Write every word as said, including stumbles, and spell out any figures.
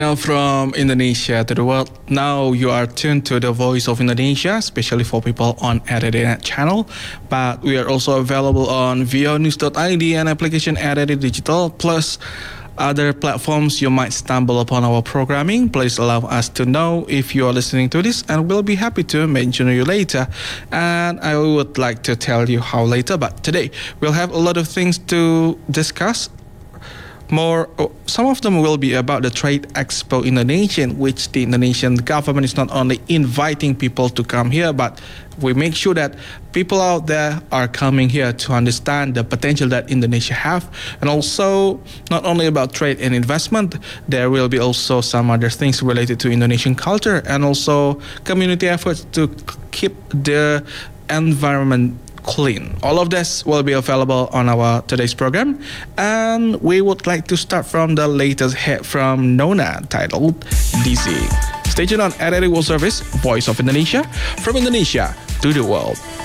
Now from Indonesia to the world, now you are tuned to the Voice of Indonesia, especially for people on R R D Net channel. But we are also available on vonews dot I D and application R R D Digital, plus other platforms you might stumble upon our programming. Please allow us to know if you are listening to this, and we'll be happy to mention you later. And I would like to tell you how later, but today we'll have a lot of things to discuss. More, some of them will be about the Trade Expo Indonesia, which the Indonesian government is not only inviting people to come here, but we make sure that people out there are coming here to understand the potential that Indonesia have, and also not only about trade and investment, there will be also some other things related to Indonesian culture and also community efforts to keep the environment clean. All of this will be available on our today's program, and we would like to start from the latest hit from Nona titled Dizzy. Stay tuned on R R D World Service, Voice of Indonesia, from Indonesia to the world.